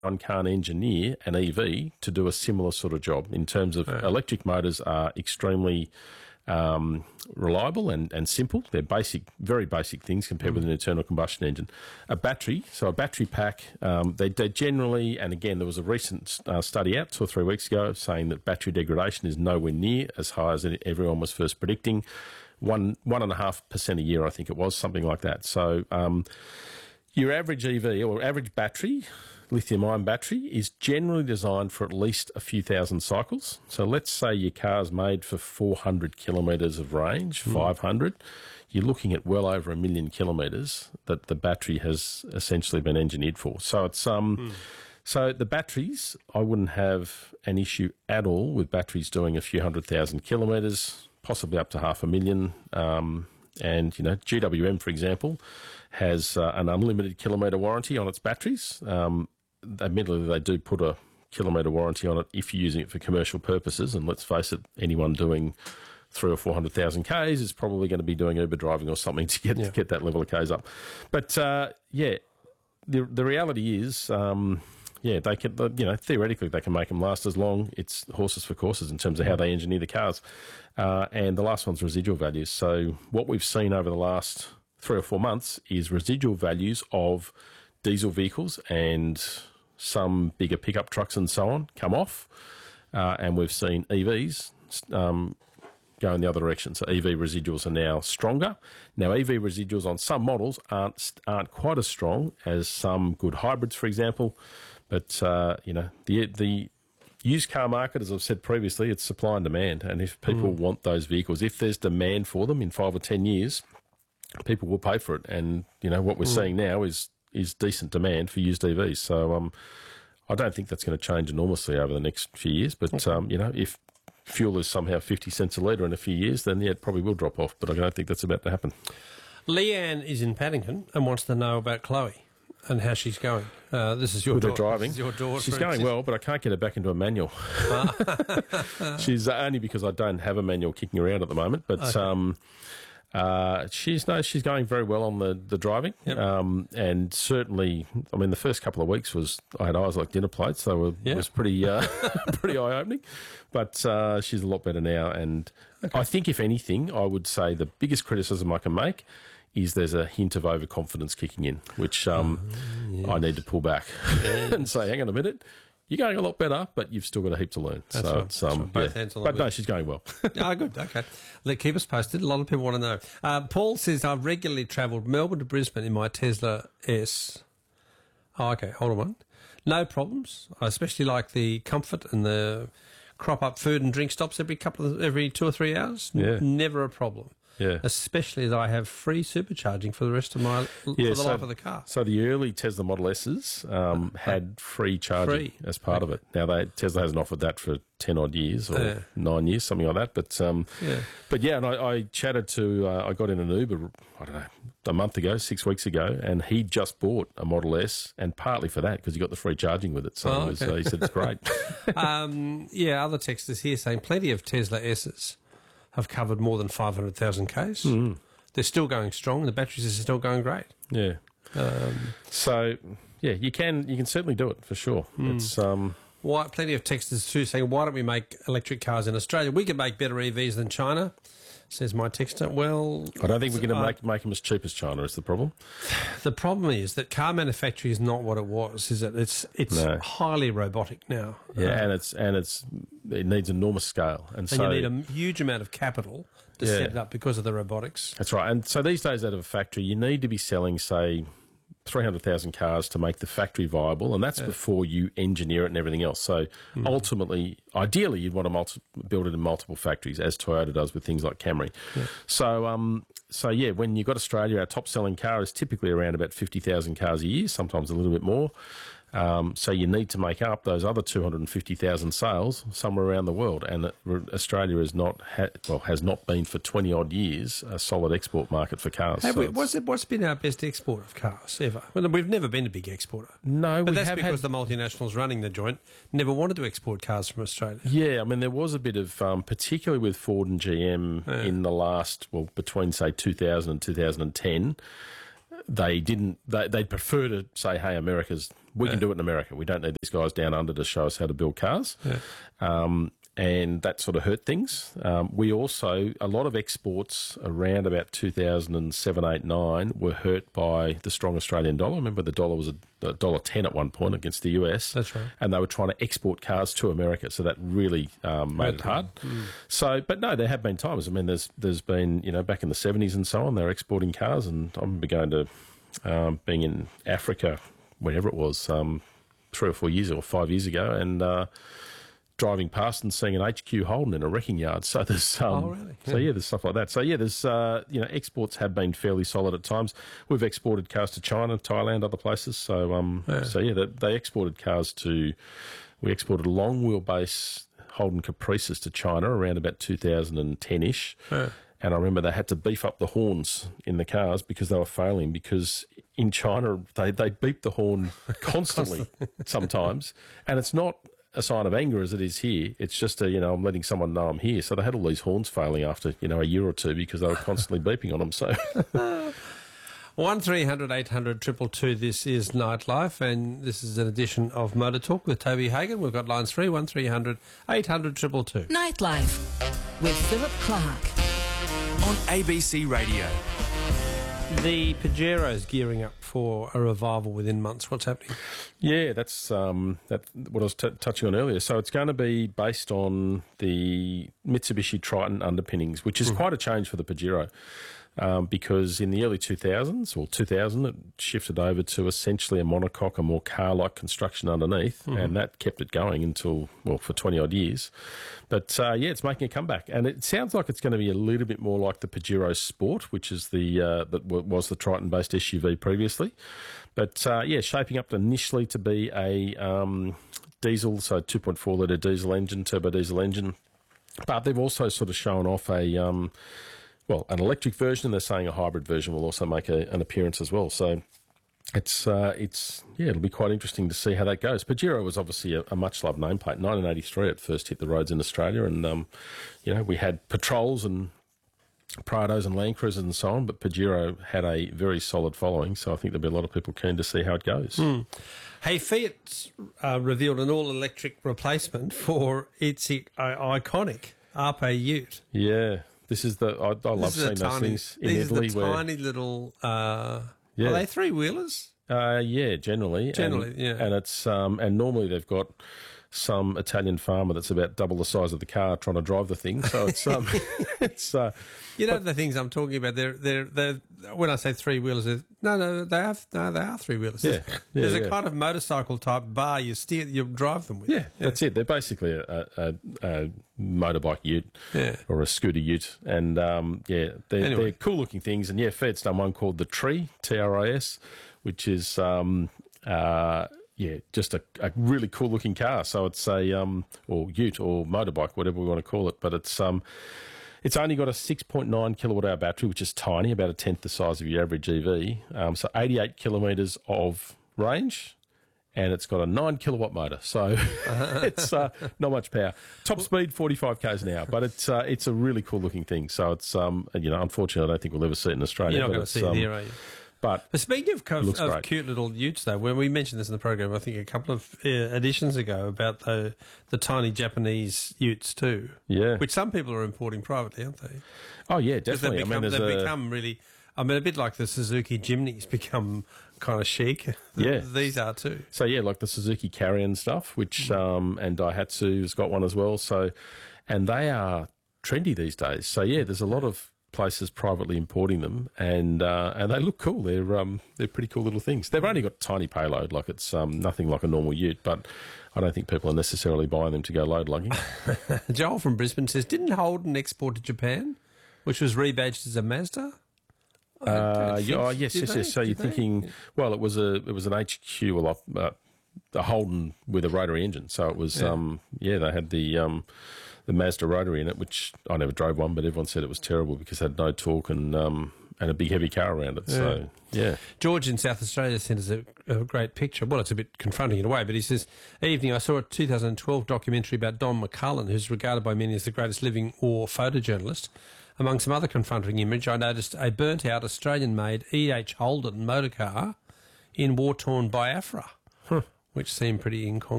can't engineer an EV to do a similar sort of job in terms of electric motors are extremely reliable and simple. They're basic, very basic things compared with an internal combustion engine. A battery pack, they generally, and again, there was a recent study out 2 or 3 weeks ago saying that battery degradation is nowhere near as high as everyone was first predicting. 1.5% a year, I think it was, something like that. So your average EV or average battery, lithium-ion battery, is generally designed for at least a few thousand cycles. So let's say your car's made for 400 kilometres of range, 500. You're looking at well over 1 million kilometres that the battery has essentially been engineered for. So it's so the batteries, I wouldn't have an issue at all with batteries doing a few 100,000 kilometres, possibly up to 500,000. And, you know, GWM, for example, has an unlimited kilometre warranty on its batteries. Admittedly, they do put a kilometre warranty on it if you're using it for commercial purposes. And let's face it, anyone doing 300,000 or 400,000 Ks is probably going to be doing Uber driving or something to get that level of Ks up. But, the reality is, they can, theoretically they can make them last as long. It's horses for courses in terms of how they engineer the cars. And the last one's residual values. So what we've seen over the last 3 or 4 months is residual values of diesel vehicles and some bigger pickup trucks and so on come off. And we've seen EVs go in the other direction. So EV residuals are now stronger. Now, EV residuals on some models aren't quite as strong as some good hybrids, for example. But, the used car market, as I've said previously, it's supply and demand. And if people want those vehicles, if there's demand for them in 5 or 10 years, people will pay for it. And, what we're seeing now is decent demand for used EVs. So I don't think that's going to change enormously over the next few years. But, if fuel is somehow 50 cents a litre in a few years, then, it probably will drop off. But I don't think that's about to happen. Leanne is in Paddington and wants to know about Chloe and how she's going. This is your with daughter. Her driving. This is your daughter. She's going well, but I can't get her back into a manual. She's only because I don't have a manual kicking around at the moment. But she's going very well on the driving. Yep. And certainly, I mean, the first couple of weeks I had eyes like dinner plates, so it was pretty pretty eye opening. But she's a lot better now, and I think if anything, I would say the biggest criticism I can make is there's a hint of overconfidence kicking in, which I need to pull back and say, hang on a minute, you're going a lot better, but you've still got a heap to learn. That's so right. it's, Both hands on but no, she's going well. Good. Okay. Keep us posted. A lot of people want to know. Paul says, I've regularly travelled Melbourne to Brisbane in my Tesla S. Oh, okay. Hold on. No problems. I especially like the comfort and the crop up food and drink stops every 2 or 3 hours. Yeah. Never a problem. Yeah. Especially as I have free supercharging for the rest of my life of the car. So the early Tesla Model S's had free charging as part of it. Now Tesla hasn't offered that for 10 odd years or 9 years, something like that. But and I chatted to I got in an Uber, I don't know, a month ago, 6 weeks ago, and he just bought a Model S, and partly for that because he got the free charging with it. So he said it's great. Other texters here saying plenty of Tesla S's have covered more than 500,000 Ks. They're still going strong. The batteries are still going great. Yeah. You can certainly do it for sure. It's plenty of texters too saying, why don't we make electric cars in Australia? We can make better EVs than China, says my texter. Well, I don't think we're going to make them as cheap as China is the problem. The problem is that car manufacturing is not what it was, is it? It's highly robotic now. Yeah, and it needs enormous scale. And so you need a huge amount of capital to set it up because of the robotics. That's right. And so these days out of a factory, you need to be selling, say, 300,000 cars to make the factory viable, and that's before you engineer it and everything else. So ultimately, ideally, you'd want to build it in multiple factories, as Toyota does with things like Camry. Yeah. So when you've got Australia, our top-selling car is typically around about 50,000 cars a year, sometimes a little bit more. So you need to make up those other 250,000 sales somewhere around the world, and Australia has not been for 20 odd years a solid export market for cars. What's been our best export of cars ever? Well, we've never been a big exporter. No, but that's because the multinationals running the joint never wanted to export cars from Australia. Yeah, I mean there was a bit of, particularly with Ford and GM in the last, between say 2000 and 2010. They'd prefer to say, hey, America's We can do it in America. We don't need these guys down under to show us how to build cars. And that sort of hurt things. We also, a lot of exports around about 2007, 8, 9 were hurt by the strong Australian dollar. Remember, the dollar was $1.10 at one point against the US. That's right. And they were trying to export cars to America, so that really made it hard. So, but no, there have been times. I mean, there's been, back in the 70s and so on, they were exporting cars, and I remember going to being in Africa, whenever it was, 3 or 4 years or 5 years ago, and driving past and seeing an HQ Holden in a wrecking yard. So there's really? So there's stuff like that. So there's exports have been fairly solid at times. We've exported cars to China, Thailand, other places. So they exported cars to. We exported long wheelbase Holden Caprices to China around about 2010ish. And I remember they had to beef up the horns in the cars because they were failing, because in China they beep the horn constantly sometimes, and it's not a sign of anger as it is here. It's just I'm letting someone know I'm here. So they had all these horns failing after a year or two because they were constantly beeping on them. So 1300 800 222. This is Nightlife, and this is an edition of Motor Talk with Toby Hagan. We've got lines 3 1300 800 222. Nightlife with Philip Clark on ABC Radio. The Pajero's gearing up for a revival within months. What's happening? Yeah, that's what I was touching on earlier. So it's going to be based on the Mitsubishi Triton underpinnings, which is quite a change for the Pajero. Because in the early 2000, it shifted over to essentially a monocoque, a more car-like construction underneath, and that kept it going until, for 20-odd years. But, it's making a comeback. And it sounds like it's going to be a little bit more like the Pajero Sport, which is that was the Triton-based SUV previously. But, shaping up initially to be a diesel, so 2.4-litre diesel engine, turbo diesel engine. But they've also sort of shown off an electric version, and they're saying a hybrid version will also make an appearance as well. So it'll be quite interesting to see how that goes. Pajero was obviously a much-loved nameplate. 1983 it first hit the roads in Australia, and, we had Patrols and Prados and Land Cruisers and so on, but Pajero had a very solid following, so I think there'll be a lot of people keen to see how it goes. Hey, Fiat's revealed an all-electric replacement for its iconic Ape Ute. Yeah. This is I love seeing those things in Italy. These are the tiny little... Are they three-wheelers? Generally. Yeah. And it's and normally they've got some Italian farmer that's about double the size of the car trying to drive the thing. So it's the things I'm talking about. They're when I say three-wheelers, they are three-wheelers. Yeah. There's a kind of motorcycle type bar you drive them with. Yeah, that's it. They're basically a motorbike ute or a scooter ute, and they're cool looking things. And Fiat's done one called the Tree, TRIS, which is just a really cool looking car. So it's a or ute or motorbike, whatever we want to call it, but it's only got a 6.9 kilowatt hour battery, which is tiny, about a tenth the size of your average EV. So 88 kilometres of range, and it's got a 9 kilowatt motor. So it's not much power. Top speed 45 k's an hour, but it's a really cool looking thing. So it's unfortunately I don't think we'll ever see it in Australia. You're not going to see it here, are you? But speaking of cute little utes, though, when we mentioned this in the program, I think a couple of editions ago about the tiny Japanese utes too, which some people are importing privately, aren't they? Oh yeah, definitely. They've become really, a bit like the Suzuki Jimny's become kind of chic. Yeah, these are too. So like the Suzuki Carrion stuff, which and Daihatsu's got one as well. So, and they are trendy these days. So there's a lot of places privately importing them, and they look cool. They're pretty cool little things. They've only got tiny payload, like it's nothing like a normal ute, but I don't think people are necessarily buying them to go load lugging. Joel from Brisbane says, didn't Holden export to Japan, which was rebadged as a Mazda? Yes. So you're thinking, well, it was an HQ, a Holden with a rotary engine. So it was, they had the Mazda rotary in it, which I never drove one, but everyone said it was terrible because it had no torque and a big heavy car around it. So, George in South Australia sent us a great picture. Well, it's a bit confronting in a way, but he says, evening, I saw a 2012 documentary about Don McCullum, who's regarded by many as the greatest living war photojournalist. Among some other confronting image, I noticed a burnt-out Australian-made E.H. Holden motorcar in war-torn Biafra. which seemed pretty incongruous.